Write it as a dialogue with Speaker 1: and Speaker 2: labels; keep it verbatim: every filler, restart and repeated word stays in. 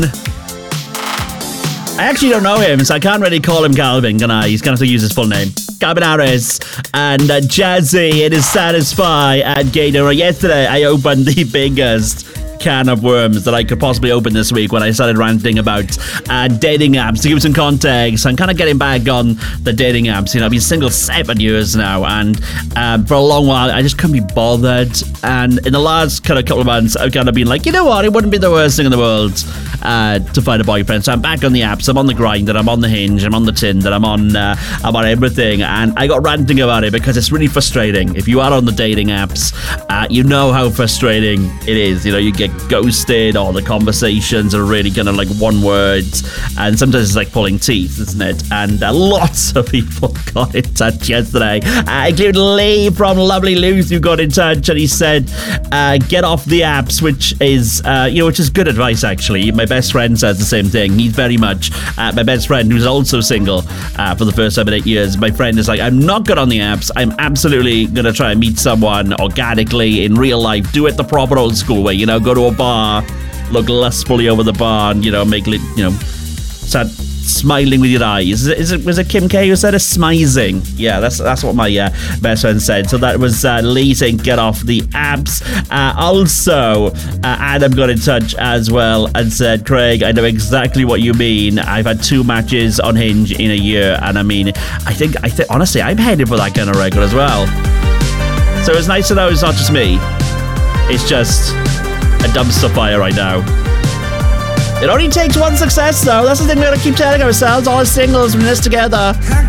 Speaker 1: I actually don't know him, so I can't really call him Calvin, can I? He's going to have to use his full name. Calvin Harris and uh, Jazzy. It is Satisfy at Gator. Yesterday, I opened the biggest can of worms that I could possibly open this week when I started ranting about uh, dating apps. To give some context, I'm kind of getting back on the dating apps. You know, I've been single seven years now, and um, for a long while, I just couldn't be bothered. And in the last kind of couple of months, I've kind of been like, you know what, it wouldn't be the worst thing in the world uh, to find a boyfriend. So I'm back on the apps. I'm on the Grindr. I'm on the Hinge. I'm on the Tinder. I'm on, uh, I'm on everything. And I got ranting about it because it's really frustrating. If you are on the dating apps, uh, you know how frustrating it is. You know, you get ghosted, or the conversations are really kind of like one word, and sometimes it's like pulling teeth, isn't it? And uh, lots of people got in touch yesterday, uh, including Lee from Lovely Luth, who got in touch, and he said, uh, get off the apps, which is, uh, you know, which is good advice, actually. My best friend says the same thing. He's very much, uh, my best friend, who's also single uh, for the first time in eight years, my friend is like, I'm not good on the apps. I'm absolutely going to try and meet someone organically in real life, do it the proper old school way, you know, go to a bar, look lustfully over the bar, and, you know, make, you know, start smiling with your eyes. Is it, is it was it Kim K who said it? Smizing. Yeah, that's that's what my uh, best friend said. So that was uh, Lee saying get off the apps. Uh, also, uh, Adam got in touch as well and said, Craig, I know exactly what you mean. I've had two matches on Hinge in a year, and I mean, I think, I think honestly, I'm headed for that kind of record as well. So it's nice to know it's not just me. It's just a dumpster fire right now. It only takes one success, though. That's the thing we gotta keep telling ourselves. All as singles, we're in this together.